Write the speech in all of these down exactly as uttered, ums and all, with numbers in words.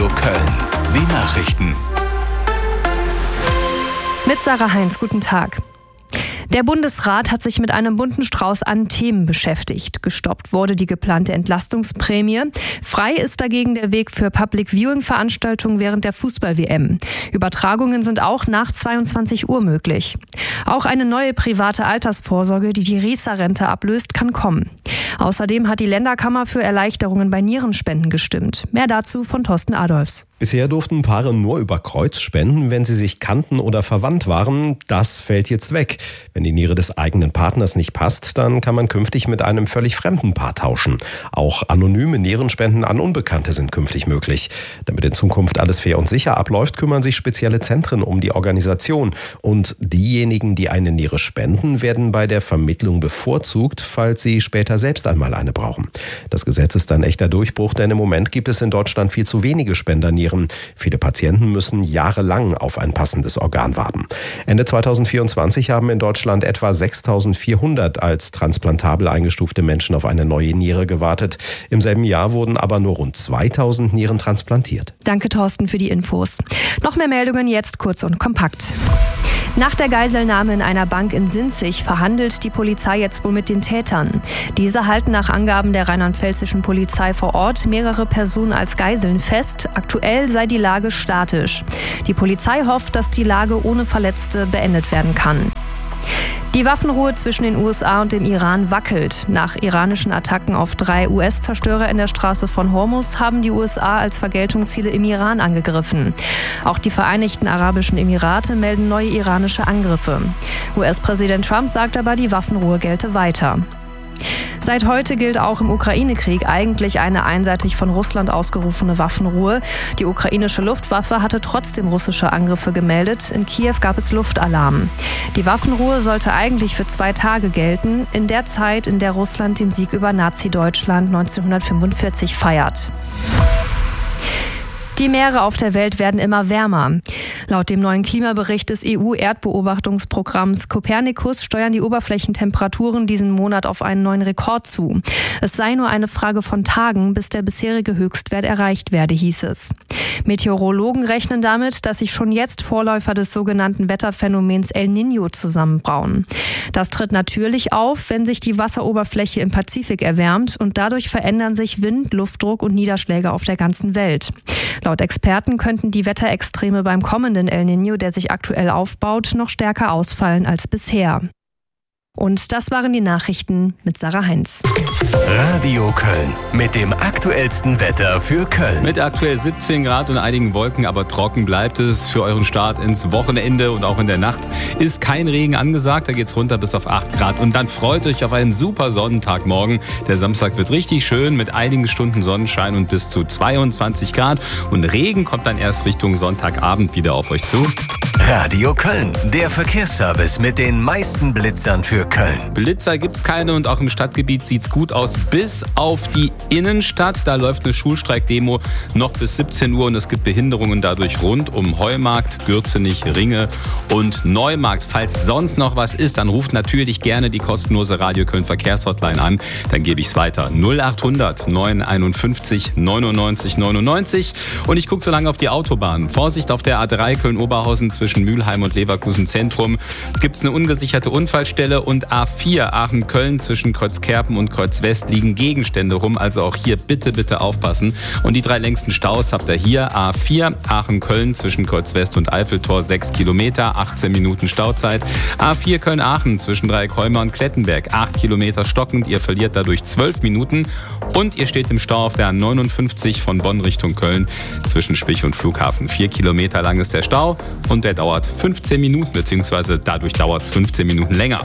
Köln. Die Nachrichten. Mit Sarah Heinz, guten Tag. Der Bundesrat hat sich mit einem bunten Strauß an Themen beschäftigt. Gestoppt wurde die geplante Entlastungsprämie. Frei ist dagegen der Weg für Public-Viewing-Veranstaltungen während der Fußball-W M. Übertragungen sind auch nach zweiundzwanzig Uhr möglich. Auch eine neue private Altersvorsorge, die die Riester-Rente ablöst, kann kommen. Außerdem hat die Länderkammer für Erleichterungen bei Nierenspenden gestimmt. Mehr dazu von Thorsten Adolfs. Bisher durften Paare nur über Kreuz spenden, wenn sie sich kannten oder verwandt waren. Das fällt jetzt weg. Wenn die Niere des eigenen Partners nicht passt, dann kann man künftig mit einem völlig fremden Paar tauschen. Auch anonyme Nierenspenden an Unbekannte sind künftig möglich. Damit in Zukunft alles fair und sicher abläuft, kümmern sich spezielle Zentren um die Organisation. Und diejenigen, die eine Niere spenden, werden bei der Vermittlung bevorzugt, falls sie später selbst einmal eine brauchen. Das Gesetz ist ein echter Durchbruch, denn im Moment gibt es in Deutschland viel zu wenige Spendernieren. Viele Patienten müssen jahrelang auf ein passendes Organ warten. Ende zweitausendvierundzwanzig haben in Deutschland etwa sechstausendvierhundert als transplantabel eingestufte Menschen auf eine neue Niere gewartet. Im selben Jahr wurden aber nur rund zweitausend Nieren transplantiert. Danke, Thorsten, für die Infos. Noch mehr Meldungen jetzt kurz und kompakt. Nach der Geiselnahme in einer Bank in Sinzig verhandelt die Polizei jetzt wohl mit den Tätern. Diese halten nach Angaben der rheinland-pfälzischen Polizei vor Ort mehrere Personen als Geiseln fest. Aktuell sei die Lage statisch. Die Polizei hofft, dass die Lage ohne Verletzte beendet werden kann. Die Waffenruhe zwischen den U S A und dem Iran wackelt. Nach iranischen Attacken auf drei U S-Zerstörer in der Straße von Hormuz haben die U S A als Vergeltung Ziele im Iran angegriffen. Auch die Vereinigten Arabischen Emirate melden neue iranische Angriffe. U S-Präsident Trump sagt aber, die Waffenruhe gelte weiter. Seit heute gilt auch im Ukraine-Krieg eigentlich eine einseitig von Russland ausgerufene Waffenruhe. Die ukrainische Luftwaffe hatte trotzdem russische Angriffe gemeldet. In Kiew gab es Luftalarm. Die Waffenruhe sollte eigentlich für zwei Tage gelten, in der Zeit, in der Russland den Sieg über Nazi-Deutschland neunzehnhundertfünfundvierzig feiert. Die Meere auf der Welt werden immer wärmer. Laut dem neuen Klimabericht des E U-Erdbeobachtungsprogramms Copernicus steuern die Oberflächentemperaturen diesen Monat auf einen neuen Rekord zu. Es sei nur eine Frage von Tagen, bis der bisherige Höchstwert erreicht werde, hieß es. Meteorologen rechnen damit, dass sich schon jetzt Vorläufer des sogenannten Wetterphänomens El Niño zusammenbrauen. Das tritt natürlich auf, wenn sich die Wasseroberfläche im Pazifik erwärmt und dadurch verändern sich Wind, Luftdruck und Niederschläge auf der ganzen Welt. Laut Experten könnten die Wetterextreme beim kommenden El Niño, der sich aktuell aufbaut, noch stärker ausfallen als bisher. Und das waren die Nachrichten mit Sarah Heinz. Radio Köln mit dem aktuellsten Wetter für Köln. Mit aktuell siebzehn Grad und einigen Wolken, aber trocken bleibt es für euren Start ins Wochenende und auch in der Nacht ist kein Regen angesagt. Da geht's runter bis auf acht Grad und dann freut euch auf einen super Sonnentag morgen. Der Samstag wird richtig schön mit einigen Stunden Sonnenschein und bis zu zweiundzwanzig Grad und Regen kommt dann erst Richtung Sonntagabend wieder auf euch zu. Radio Köln, der Verkehrsservice mit den meisten Blitzern für Köln. Blitzer gibt's keine und auch im Stadtgebiet sieht's gut aus, bis auf die Innenstadt. Da läuft eine Schulstreikdemo noch bis siebzehn Uhr und es gibt Behinderungen dadurch rund um Heumarkt, Gürzenich, Ringe und Neumarkt. Falls sonst noch was ist, dann ruft natürlich gerne die kostenlose Radio Köln Verkehrshotline an. Dann gebe ich's weiter. null achthundert neunhunderteinundfünfzig neunundneunzig neunundneunzig. Und ich gucke so lange auf die Autobahn. Vorsicht auf der A drei Köln-Oberhausen zwischen Mülheim und Leverkusen Zentrum. Gibt's eine ungesicherte Unfallstelle und A vier Aachen-Köln zwischen Kreuzkerpen und Kreuzwest liegen Gegenstände rum. Also auch hier bitte, bitte aufpassen. Und die drei längsten Staus habt ihr hier. A vier Aachen-Köln zwischen Kreuzwest und Eiffeltor sechs Kilometer, achtzehn Minuten Stauzeit. A vier Köln-Aachen zwischen Dreieckholmer und Klettenberg, acht Kilometer stockend. Ihr verliert dadurch zwölf Minuten. Und ihr steht im Stau auf der A neunundfünfzig von Bonn Richtung Köln zwischen Spich und Flughafen. Vier Kilometer lang ist der Stau und der dauert fünfzehn Minuten, beziehungsweise dadurch dauert es fünfzehn Minuten länger.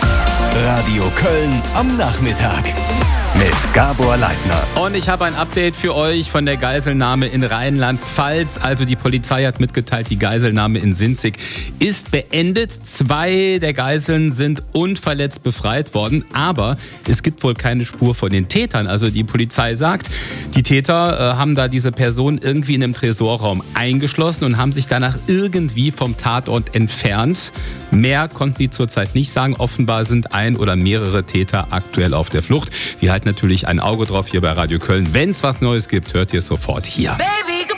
Radio Köln am Nachmittag mit Gabor Leitner. Und ich habe ein Update für euch von der Geiselnahme in Rheinland-Pfalz. Also die Polizei hat mitgeteilt, die Geiselnahme in Sinzig ist beendet. Zwei der Geiseln sind unverletzt befreit worden, aber es gibt wohl keine Spur von den Tätern. Also die Polizei sagt, die Täter äh, haben da diese Person irgendwie in einem Tresorraum eingeschlossen und haben sich danach irgendwie vom Tatort entfernt. Mehr konnten die zurzeit nicht sagen. Offenbar sind ein oder mehrere Täter aktuell auf der Flucht. Wir halten natürlich ein Auge drauf hier bei Radio Köln. Wenn es was Neues gibt, hört ihr es sofort hier. Baby.